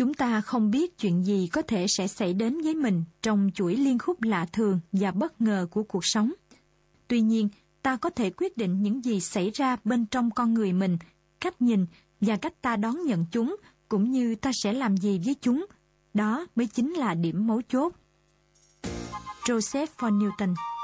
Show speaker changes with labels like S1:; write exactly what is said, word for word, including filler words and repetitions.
S1: Chúng ta không biết chuyện gì có thể sẽ xảy đến với mình trong chuỗi liên khúc lạ thường và bất ngờ của cuộc sống. Tuy nhiên, ta có thể quyết định những gì xảy ra bên trong con người mình, cách nhìn và cách ta đón nhận chúng, cũng như ta sẽ làm gì với chúng. Đó mới chính là điểm mấu chốt. Joseph von Newton.